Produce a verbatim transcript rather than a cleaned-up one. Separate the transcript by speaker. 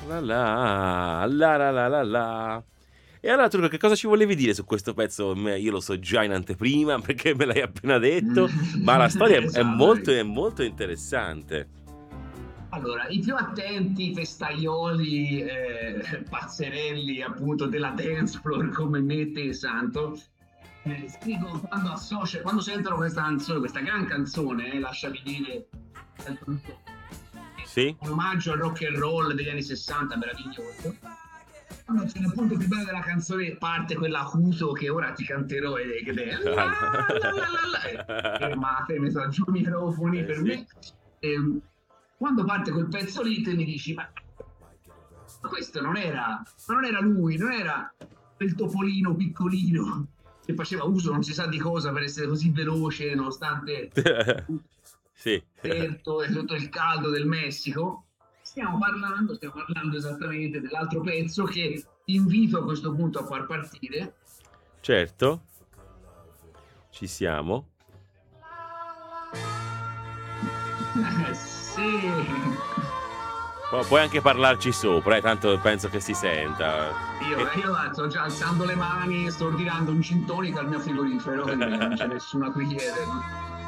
Speaker 1: la la, la la la la la. E allora Trucco, che cosa ci volevi dire su questo pezzo? Me- Io lo so già in anteprima perché me l'hai appena detto, ma la storia è, è
Speaker 2: Esatto.
Speaker 1: molto, è molto interessante.
Speaker 2: Allora, i più attenti festaioli, eh, pazzerelli appunto della dance floor come me e te, Santo, eh, scrivono quando associa, quando sentono questa canzone, questa gran canzone, eh, lasciami dire, è un
Speaker 1: Sì?
Speaker 2: omaggio al rock and roll degli anni sessanta, meraviglioso. Quando c'è il punto più bello della canzone, parte quella acuto che ora ti canterò ed è la la la la la, e fermate, mi sono giù i microfoni
Speaker 1: Eh
Speaker 2: per
Speaker 1: sì.
Speaker 2: me. E, quando parte quel pezzo lì, te mi dici, ma questo non era, non era lui, non era quel topolino piccolino che faceva uso non si sa di cosa per essere così veloce nonostante
Speaker 1: Sì.
Speaker 2: deserto e sotto il caldo del Messico. Stiamo parlando, stiamo parlando esattamente dell'altro pezzo che ti invito a questo punto a far partire.
Speaker 1: Certo, ci siamo.
Speaker 2: Eh, sì.
Speaker 1: Pu- puoi anche parlarci sopra, eh, tanto penso che si senta.
Speaker 2: Io,
Speaker 1: E-
Speaker 2: eh, io sto già alzando le mani, sto ordinando un gin tonic al mio frigorifero, quindi non c'è nessuno a cui chiedere.